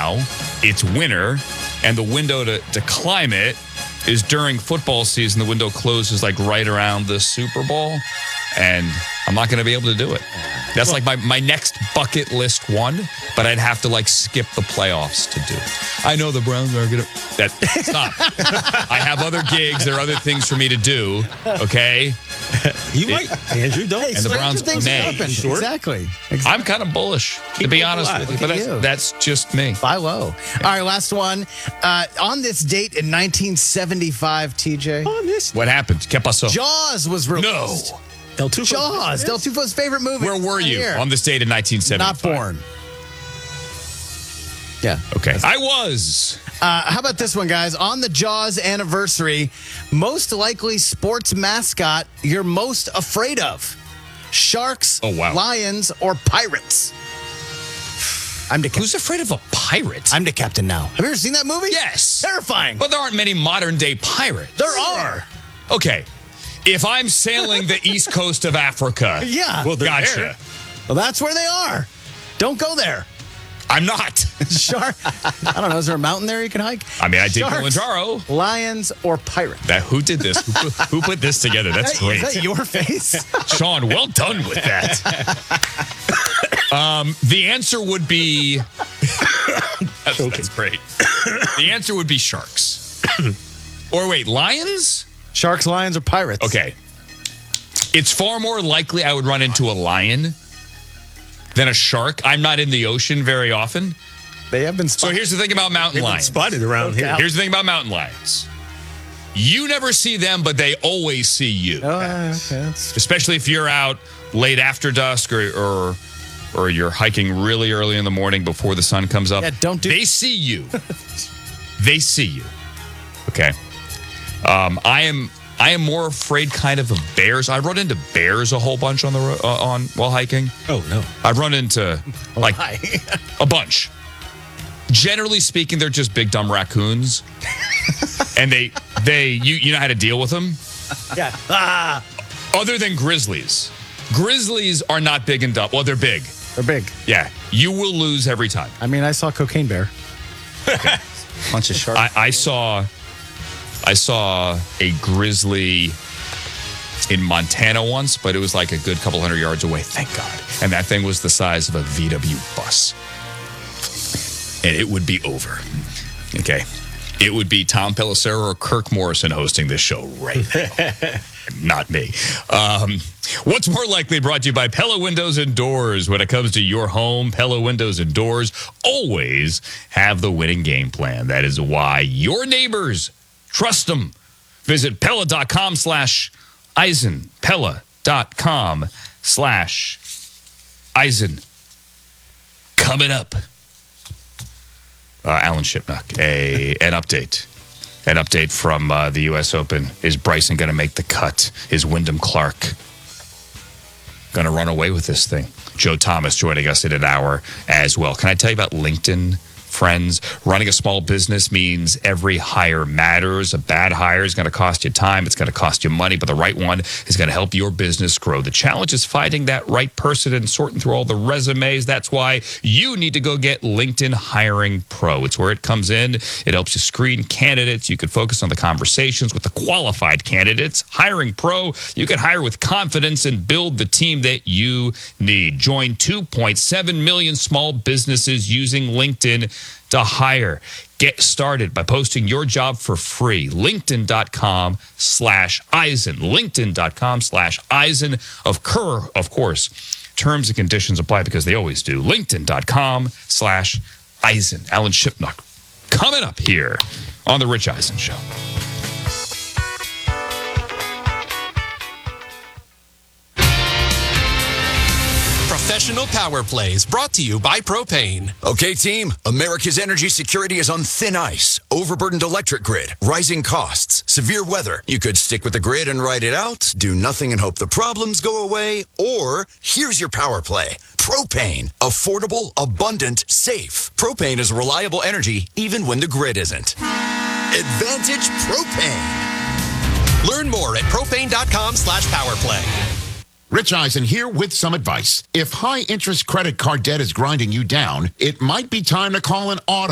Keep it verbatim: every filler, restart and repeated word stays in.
now. It's winter, and the window to, to climb it is during football season. The window closes like right around the Super Bowl, and I'm not going to be able to do it. That's like my, my next bucket list one, but I'd have to like skip the playoffs to do it. I know the Browns are going to... That Stop. I have other gigs. There are other things for me to do, okay? You might, Andrew, don't. And the Browns things may. happen. Sure. Exactly. I'm kind of bullish, to be honest with you, but Look at that's, you. that's just me. Buy low. All right, last one. Uh, on this date in nineteen seventy-five, T J, On this. What happened? ¿Qué pasó? Jaws was No. released. Del Tufo. Jaws, Del Tufo's favorite movie. Where were you Here. on this date in nineteen seventy-five? Not born. Yeah. Okay. I was. Uh, how about this one, guys? On the Jaws anniversary, most likely sports mascot you're most afraid of? Sharks, Oh, wow. lions, or pirates? I'm the, cap- Who's afraid of a pirate? I'm the captain now. Have you ever seen that movie? Yes. Terrifying. But there aren't many modern day pirates. There are. Okay. If I'm sailing the east coast of Africa. Yeah. Well, they're Gotcha. there. Well, that's where they are. Don't go there. I'm not. Shark. I don't know. Is there a mountain there you can hike? I mean, I did Sharks, Kilimanjaro. Lions, or pirate? That, who did this? Who put, who put this together? That's great. Is that your face? Sean, well done with that. um, the answer would be... that's, that's great. The answer would be sharks. Or wait, lions? Sharks, lions, or pirates? Okay. It's far more likely I would run into a lion than a shark. I'm not in the ocean very often. They have been So spotted. here's the thing about mountain They've been lions. spotted around here. Here's the thing about mountain lions. You never see them, but they always see you. Oh, okay. That's... Especially if you're out late after dusk or, or or you're hiking really early in the morning before the sun comes up. Yeah, don't do- They see you. They see you. Okay. Um, I am I am more afraid kind of of bears. I run into bears a whole bunch on the ro- uh, on while hiking. Oh, no. I've run into like Why? a bunch. Generally speaking, they're just big dumb raccoons, and they they you you know how to deal with them. Yeah. Ah, Other than grizzlies, grizzlies are not big and dumb. Well, they're big. they're big. Yeah, you will lose every time. I mean, I saw Cocaine Bear. Bunch of sharks. I, I saw I saw a grizzly in Montana once, but it was like a good couple hundred yards away. Thank God. And that thing was the size of a V W bus. And it would be over. Okay. It would be Tom Pelissero or Kirk Morrison hosting this show right now. Not me. Um, what's more likely brought to you by Pella Windows and Doors. When it comes to your home, Pella Windows and Doors always have the winning game plan. That is why your neighbors trust them. Visit Pella.com slash Eisen. Pella.com slash Eisen. Coming up. Uh, Alan Shipnuck, a an update. An update from uh, the U S Open. Is Bryson going to make the cut? Is Wyndham Clark going to run away with this thing? Joe Thomas joining us in an hour as well. Can I tell you about LinkedIn, friends? Running a small business means every hire matters. A bad hire is going to cost you time. It's going to cost you money, but the right one is going to help your business grow. The challenge is finding that right person and sorting through all the resumes. That's why you need to go get LinkedIn Hiring Pro. It's where it comes in. It helps you screen candidates. You can focus on the conversations with the qualified candidates. Hiring Pro, you can hire with confidence and build the team that you need. Join two point seven million small businesses using LinkedIn to hire. Get started by posting your job for free. LinkedIn.com slash Eisen. LinkedIn.com slash Eisen. Of, cur- of course, terms and conditions apply because they always do. LinkedIn.com slash Eisen. Alan Shipnuck coming up here on The Rich Eisen Show. Professional Power Plays brought to you by Propane. Okay, team, America's energy security is on thin ice. Overburdened electric grid, rising costs, severe weather. You could stick with the grid and ride it out, do nothing and hope the problems go away, or here's your power play. Propane. Affordable, abundant, safe. Propane is reliable energy even when the grid isn't. Advantage Propane. Learn more at propane.com slash powerplay. Rich Eisen here with some advice. If high-interest credit card debt is grinding you down, it might be time to call an auto.